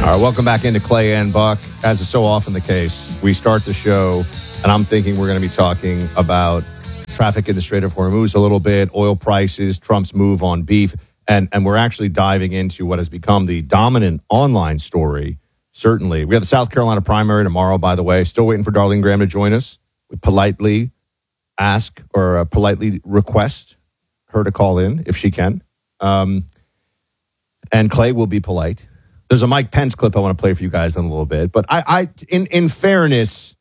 All right, welcome back into Clay and Buck. As is so often the case, we start the show, and I'm thinking we're going to be talking about traffic in the Strait of Hormuz a little bit, oil prices, Trump's move on beef, and we're actually diving into what has become the dominant online story, certainly. We have the South Carolina primary tomorrow, by the way. Still waiting for Darlene Graham to join us. We politely ask or politely request her to call in if she can. And Clay will be polite. There's a Mike Pence clip I want to play for you guys in a little bit. But in fairness,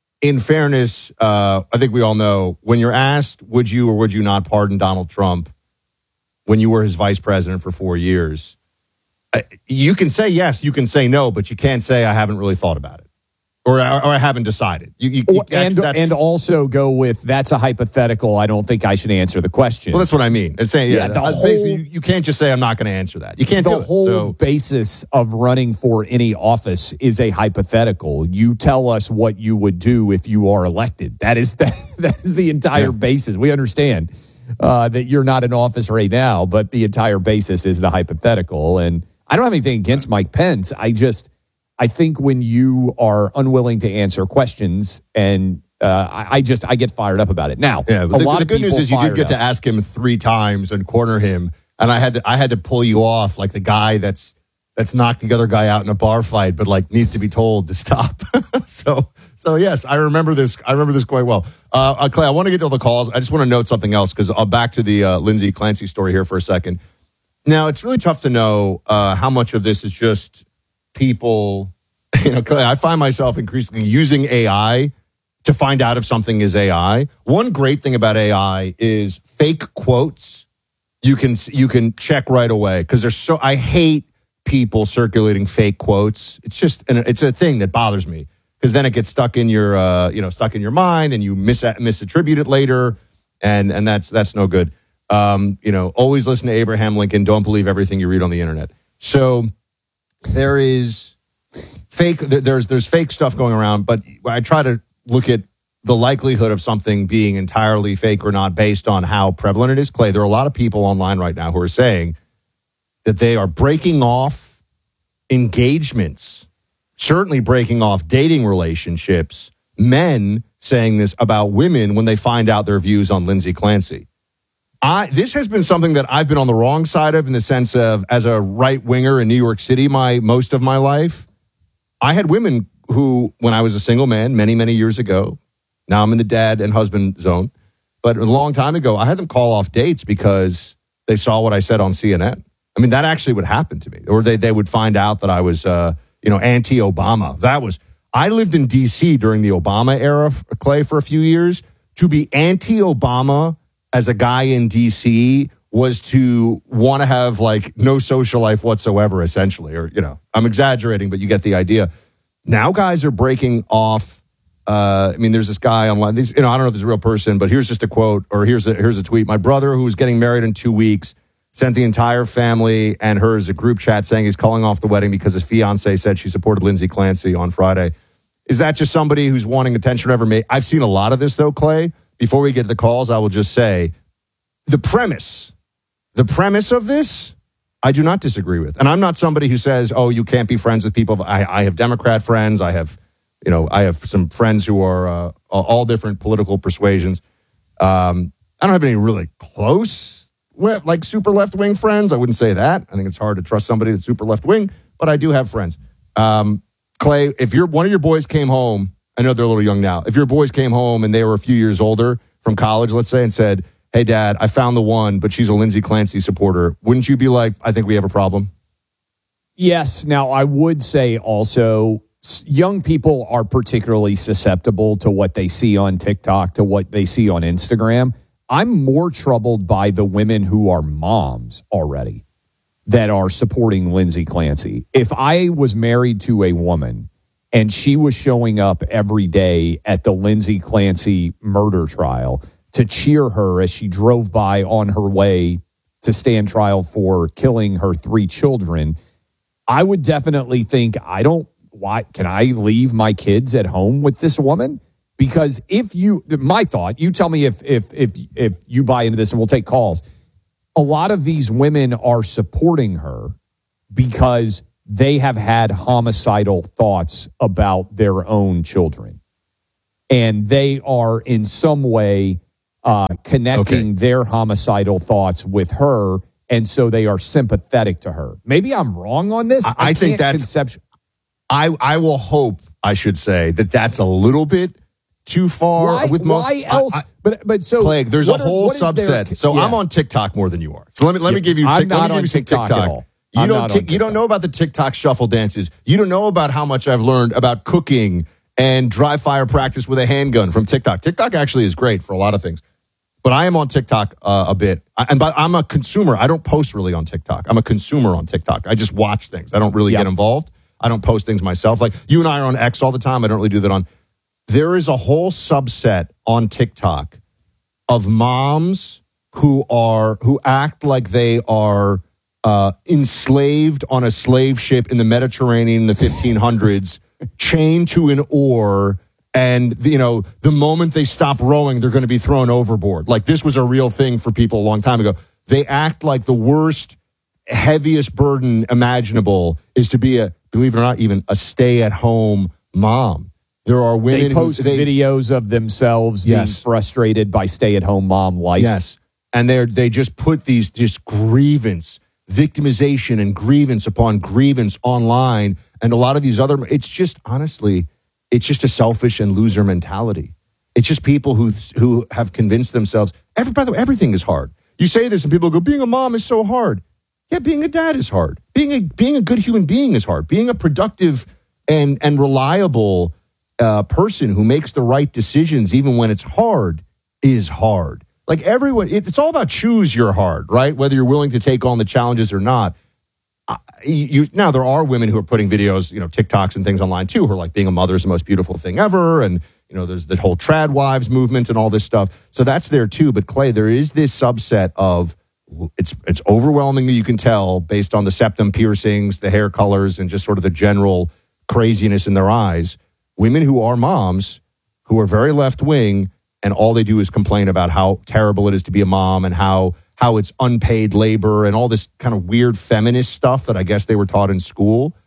I think we all know when you're asked, would you or would you not pardon Donald Trump when you were his vice president for 4 years? You can say yes, you can say no, but you can't say I haven't really thought about it or I haven't decided. And also go with that's a hypothetical. I don't think I should answer the question. Well, that's what I mean. It's saying basically you can't just say I'm not going to answer that. You can't do it. The whole basis of running for any office is a hypothetical. You tell us what you would do if you are elected. That is the entire basis. We understand that you're not in office right now, but the entire basis is the hypothetical. And I don't have anything against Mike Pence. I think when you are unwilling to answer questions, and I get fired up about it. Now, the good news is you did get to ask him 3 times and corner him, and I had to pull you off like the guy that's knocked the other guy out in a bar fight, but like needs to be told to stop. so yes, I remember this. I remember this quite well. Clay, I want to get to all the calls. I just want to note something else because I'll back to the Lindsay Clancy story here for a second. Now, it's really tough to know how much of this is just people, I find myself increasingly using AI to find out if something is AI. One great thing about AI is fake quotes. You can check right away because I hate people circulating fake quotes. It's a thing that bothers me because then it gets stuck in your mind and you misattribute it later, and that's no good. Always listen to Abraham Lincoln. Don't believe everything you read on the internet. So there is fake. There's fake stuff going around, but I try to look at the likelihood of something being entirely fake or not based on how prevalent it is. Clay, there are a lot of people online right now who are saying that they are breaking off engagements, certainly breaking off dating relationships. Men saying this about women when they find out their views on Lindsay Clancy. This has been something that I've been on the wrong side of in the sense of as a right winger in New York City most of my life. I had women who, when I was a single man many, many years ago, now I'm in the dad and husband zone, but a long time ago, I had them call off dates because they saw what I said on CNN. I mean, that actually would happen to me. Or they would find out that I was, anti-Obama. I lived in D.C. during the Obama era, Clay, for a few years. To be anti-Obama as a guy in D.C. was to want to have like no social life whatsoever, essentially. Or, I'm exaggerating, but you get the idea. Now guys are breaking off. There's this guy online. I don't know if this is a real person, but here's just a quote, or here's a tweet. My brother, who's getting married in 2 weeks, sent the entire family and hers a group chat saying he's calling off the wedding because his fiance said she supported Lindsay Clancy on Friday. Is that just somebody who's wanting attention ever made? I've seen a lot of this, though, Clay. Before we get to the calls, I will just say the premise of this, I do not disagree with. And I'm not somebody who says, oh, you can't be friends with people. I have Democrat friends. I have some friends who are all different political persuasions. I don't have any really close, super left-wing friends. I wouldn't say that. I think it's hard to trust somebody that's super left-wing, but I do have friends. Clay, if one of your boys came home, I know they're a little young now. If your boys came home and they were a few years older from college, let's say, and said, hey, Dad, I found the one, but she's a Lindsay Clancy supporter, wouldn't you be like, I think we have a problem? Yes. Now, I would say also young people are particularly susceptible to what they see on TikTok, to what they see on Instagram. I'm more troubled by the women who are moms already that are supporting Lindsay Clancy. If I was married to a woman and she was showing up every day at the Lindsay Clancy murder trial to cheer her as she drove by on her way to stand trial for killing her 3 children, I would definitely think, why can I leave my kids at home with this woman? Because my thought, you tell me if you buy into this and we'll take calls. A lot of these women are supporting her because they have had homicidal thoughts about their own children. And they are in some way connecting their homicidal thoughts with her. And so they are sympathetic to her. Maybe I'm wrong on this. I think that's I will hope, I should say, that's a little bit too far. Why else? But so Clegg, there's a whole subset. I'm on TikTok more than you are. So let me give you. I'm not on TikTok at all. You don't know about the TikTok shuffle dances. You don't know about how much I've learned about cooking and dry fire practice with a handgun from TikTok. TikTok actually is great for a lot of things. But I am on TikTok a bit. But I'm a consumer. I don't post really on TikTok. I'm a consumer on TikTok. I just watch things. I don't really get involved. I don't post things myself. Like you and I are on X all the time. I don't really do that on. There is a whole subset on TikTok of moms who act like they are enslaved on a slave ship in the Mediterranean in the 1500s, chained to an oar, and the moment they stop rowing, they're going to be thrown overboard. Like this was a real thing for people a long time ago. They act like the worst, heaviest burden imaginable is to be believe it or not, even a stay-at-home mom. There are women they post videos of themselves being frustrated by stay-at-home mom life. Yes, and they just put these grievance, victimization, and grievance upon grievance online, and a lot of these other. It's just honestly, it's just a selfish and loser mentality. It's just people who have convinced themselves. By the way, everything is hard. You say this, and people go, "Being a mom is so hard." Yeah, being a dad is hard. Being a good human being is hard. Being a productive and reliable person who makes the right decisions even when it's hard is hard. Like everyone, it's all about choose your hard, right? Whether you're willing to take on the challenges or not. Now there are women who are putting videos, TikToks and things online too, who are like being a mother is the most beautiful thing ever, and there's the whole trad wives movement and all this stuff. So that's there too. But Clay, there is this subset of it's overwhelming that you can tell based on the septum piercings, the hair colors, and just sort of the general craziness in their eyes. Women who are moms, who are very left-wing, and all they do is complain about how terrible it is to be a mom and how it's unpaid labor and all this kind of weird feminist stuff that I guess they were taught in school.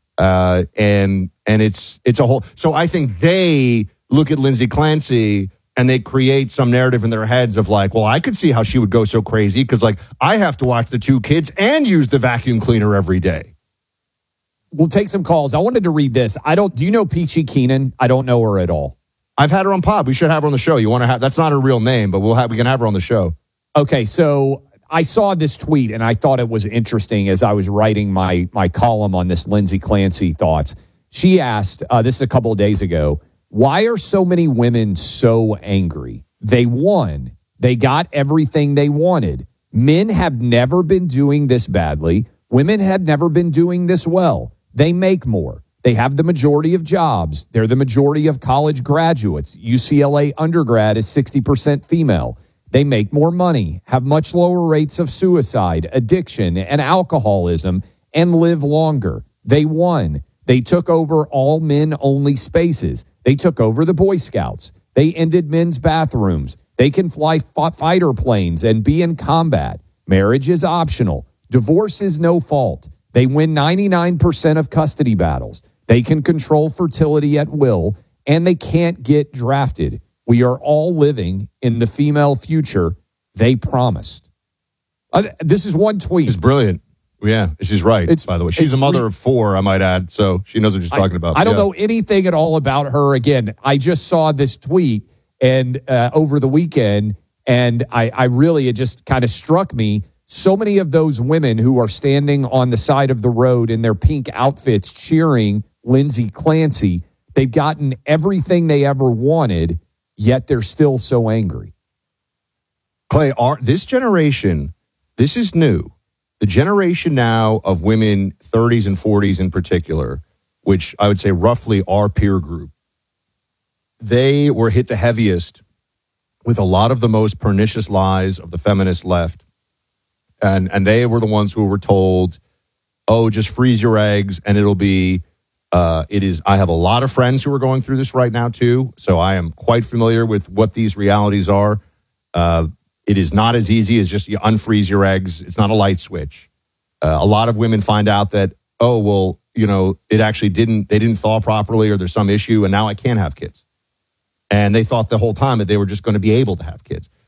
And it's a whole... So I think they look at Lindsay Clancy and they create some narrative in their heads of like, well, I could see how she would go so crazy because like I have to watch the 2 kids and use the vacuum cleaner every day. We'll take some calls. I wanted to read this. Do you know Peachy Keenan? I don't know her at all. I've had her on pod. We should have her on the show. You want to have, that's not her real name, but we can have her on the show. Okay. So I saw this tweet and I thought it was interesting as I was writing my column on this Lindsay Clancy thoughts. She asked, this is a couple of days ago, why are so many women so angry? They won. They got everything they wanted. Men have never been doing this badly. Women have never been doing this well. They make more. They have the majority of jobs. They're the majority of college graduates. UCLA undergrad is 60% female. They make more money, have much lower rates of suicide, addiction, and alcoholism, and live longer. They won. They took over all men-only spaces. They took over the Boy Scouts. They ended men's bathrooms. They can fly fighter planes and be in combat. Marriage is optional. Divorce is no fault. They win 99% of custody battles. They can control fertility at will, and they can't get drafted. We are all living in the female future they promised. This is one tweet. It's brilliant. Yeah, she's right, by the way. She's a mother of 4, I might add, so she knows what she's talking about. I don't know anything at all about her. Again, I just saw this tweet and over the weekend, and I really, it just kind of struck me. So many of those women who are standing on the side of the road in their pink outfits cheering Lindsay Clancy, they've gotten everything they ever wanted, yet they're still so angry. Clay, this generation, this is new. The generation now of women, 30s and 40s in particular, which I would say roughly our peer group, they were hit the heaviest with a lot of the most pernicious lies of the feminist left. And they were the ones who were told, oh, just freeze your eggs and it'll be, I have a lot of friends who are going through this right now too. So I am quite familiar with what these realities are. It is not as easy as just you unfreeze your eggs. It's not a light switch. A lot of women find out that oh, well, it actually they didn't thaw properly or there's some issue and now I can't have kids. And they thought the whole time that they were just going to be able to have kids.